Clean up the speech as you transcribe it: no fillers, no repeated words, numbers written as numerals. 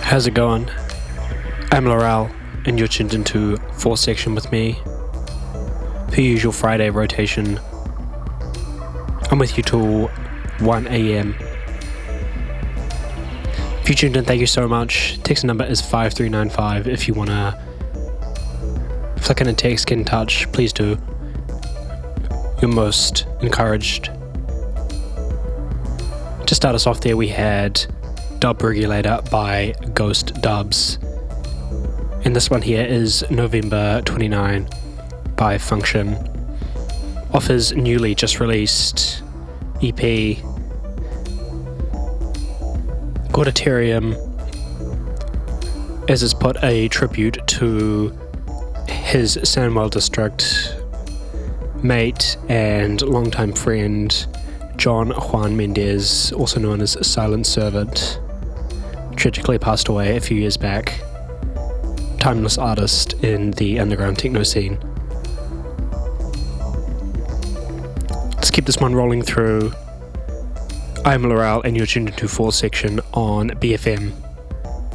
How's it going? I'm Laurel, and you're tuned into 4th Section with me. Per usual Friday rotation. I'm with you till 1 a.m. If you tuned in, thank you so much. Text number is 5395 if you want to flick in a text, get in touch, please do. You're most encouraged. To start us off there, we had Dub Regulator by Ghost Dubs. And this one here is November 29 by Function. Off his newly just released EP, Gaudatorium, as is put a tribute to his Sandwell District mate and longtime friend, John Juan Mendez, also known as Silent Servant. Tragically passed away a few years back. Timeless artist in the underground techno scene. Let's keep this one rolling through. I'm Laurel and you're tuned into 4th Section on BFM.